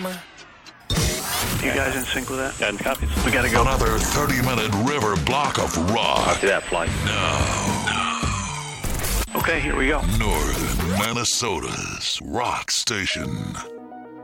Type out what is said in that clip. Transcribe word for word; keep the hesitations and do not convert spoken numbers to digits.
You guys in sync with that? And copies. We gotta go. Another thirty-minute river block of rock. Do that flight. Now, Okay, here we go. Northern Minnesota's rock station.